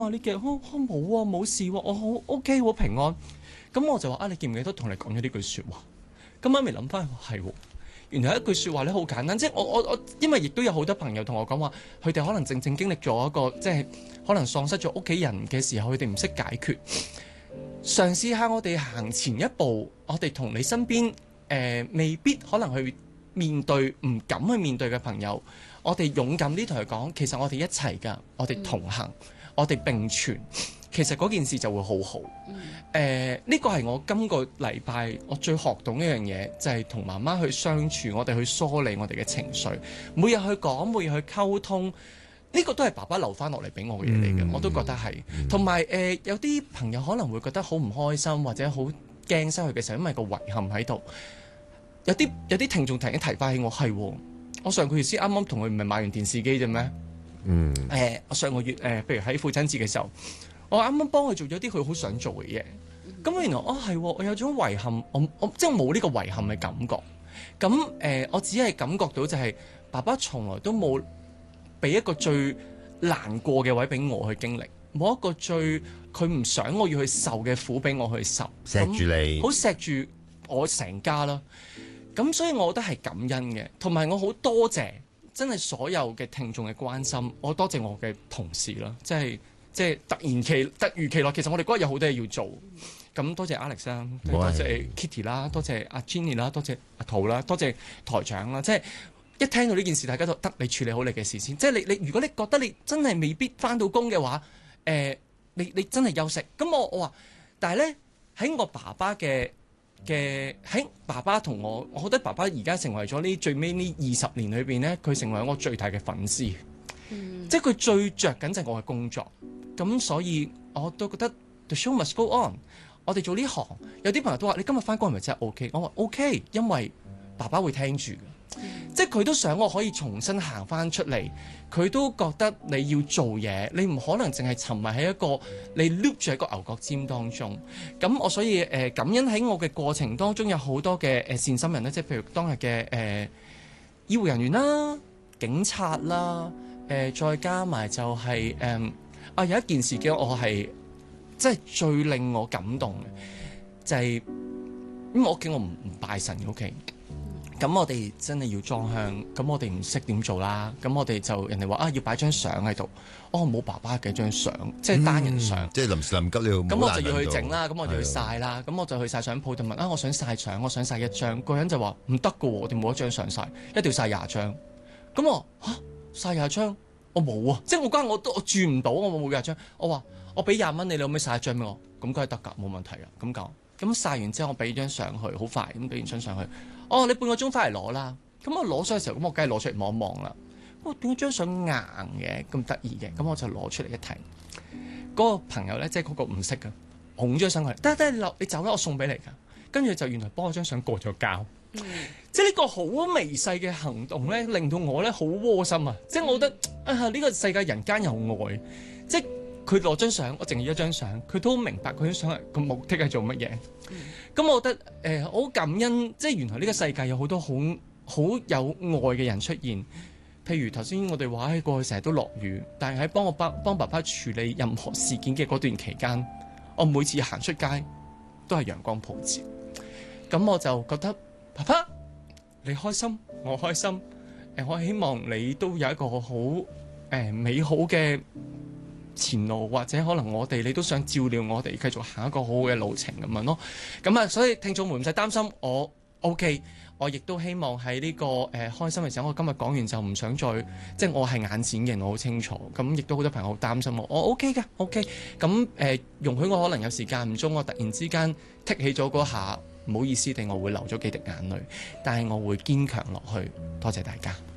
你嘅冇啊，冇事喎，我好 OK 好平安。咁我就話你記唔記得同你講咗呢句説話？咁媽咪諗翻係喎。原來一句説話咧好簡單，即係我因為亦都有好多朋友同我講話，佢哋可能正經歷咗一個即係可能喪失咗屋企人嘅時候，佢哋唔識解決。嘗試下我哋行前一步，我哋同你身邊未必可能去面對、唔敢去面對嘅朋友，我哋勇敢啲同佢講，其實我哋一齊㗎，我哋同行，我哋並存。其實嗰件事就會好好。呢個係我今個禮拜我最學到一樣嘢，就係同媽媽去相處，我哋去梳理我哋嘅情緒，每日去講，每日去溝通。呢個都係爸爸留翻落嚟俾我嘅嘢嚟嘅，我都覺得係。同埋有啲朋友可能會覺得好唔開心，或者好驚失去嘅時候，因為個遺憾喺度。有啲聽眾突然間提翻起我，係我上個月先啱啱同佢唔係買完電視機啫咩？我上個月譬如喺父親節嘅時候。我啱啱幫佢做咗啲佢好想做嘅嘢，咁原來係我有種遺憾，我即係冇呢個遺憾嘅感覺。咁我只係感覺到就係爸爸從來都冇俾一個最難過嘅位俾我去經歷，冇一個最佢唔想我要去受嘅苦俾我去受， 錫住你， 好錫住我成家啦。咁所以我覺得係感恩嘅，同埋我好多謝真係所有嘅聽眾嘅關心，我多謝我嘅同事啦，即係突如其來，其實我哋嗰日有好多嘢要做，咁多謝 Alex 啦，多謝 Kitty 啦，多謝阿 Jenny 啦，多謝阿陶啦，多謝台長啦，即係一聽到呢件事，大家都得你處理好你嘅事先，即係你如果你覺得你真係未必返到工嘅話，你真係休息。咁我話，但係咧喺我爸爸喺爸爸同我覺得爸爸而家成為咗呢最尾呢20年裏邊咧，佢成為我最大嘅粉絲，即係佢最着緊就係我嘅工作。咁所以我都覺得 the show must go on。我哋做呢行，有啲朋友都話：你今日返工係咪真係 OK？我話 OK，因為爸爸會聽住嘅，即係佢都想我可以重新行返出嚟。佢都覺得你要做嘢，你唔可能淨係沉迷喺一個你 loop 住喺個牛角尖當中。咁我所以感恩喺我嘅過程當中有好多嘅善心人咧，即係譬如當日嘅醫護人員啦、警察啦，再加埋就係有一件事嘅我係即係最令我感動嘅，就係因為我屋企我唔拜神嘅屋企，咁我哋真係要裝香，咁我哋唔識點做啦，咁我哋就人哋話要擺張相喺度，冇爸爸嘅張相，即係單人相， 即係臨時臨急你要咁我就要去整啦，咁我就去曬啦，咁我就去晒相鋪度問我想曬相，我想曬1張，個人就話唔得㗎喎，我哋冇1張相曬，一定要曬20張，咁我曬20張。我冇啊，即係我轉唔到，我冇20張。我話我俾20蚊你，你可唔可以曬一張俾我？咁梗係得㗎，冇問題啊。咁講，咁曬完之後，我俾張相去，好快咁俾完張上去。你半個鐘翻嚟攞啦。咁我攞上嘅時候，咁我梗係攞出嚟望一望啦。點解張相硬嘅咁得意嘅？咁我就攞出嚟一睇。嗰個朋友咧，即係嗰個唔識㗎，拱張相去，得你走啦，我送俾你㗎。跟住就原來幫我張相過咗膠。即係呢個好微細嘅行動咧，令到我咧好窩心啊！即係我覺得呢個世界人間有愛，即係佢攞張相，我淨係一張相，佢都好明白嗰張相係個目的係做乜嘢。咁我覺得好感恩，即係原來呢個世界有好多好有愛嘅人出現。譬如頭先我哋話喺過去成日都落雨，但係喺幫爸爸處理任何事件嘅嗰段期間，我每次行出街都係陽光普照。咁我就覺得。爸爸，你開心，我開心。我希望你都有一個好美好嘅前路，或者可能你都想照料我哋，繼續行一個好好嘅路程咁樣咯。咁所以聽眾們唔使擔心，我 OK。我亦都希望喺呢個開心嘅時候，我今日講完就唔想再即係我係眼淺嘅人，我好清楚。咁亦都好多朋友好擔心我 OK 㗎 OK。咁容許我可能有時間唔中，我突然之間剔起咗嗰下。唔好意思地，我會流咗幾滴眼淚，但係我會堅強落去。多謝大家。